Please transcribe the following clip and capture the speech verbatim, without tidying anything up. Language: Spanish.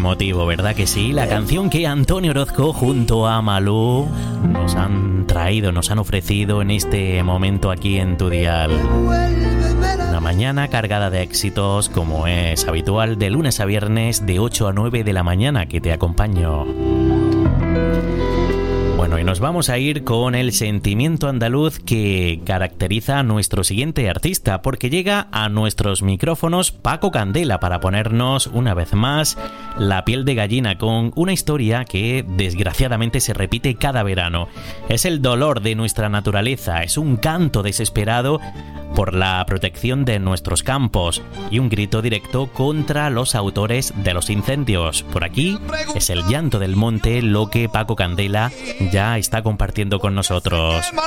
emotivo, ¿verdad que sí? La canción que Antonio Orozco junto a Malú nos han traído, nos han ofrecido en este momento aquí en tu dial. Una mañana cargada de éxitos, como es habitual, de lunes a viernes de ocho a nueve de la mañana, que te acompaño. Bueno, y nos vamos a ir con el sentimiento andaluz que caracteriza a nuestro siguiente artista, porque llega a nuestros micrófonos Paco Candela para ponernos una vez más la piel de gallina con una historia que desgraciadamente se repite cada verano. Es el dolor de nuestra naturaleza, es un canto desesperado por la protección de nuestros campos y un grito directo contra los autores de los incendios. Por aquí es el llanto del monte lo que Paco Candela ya está compartiendo con nosotros.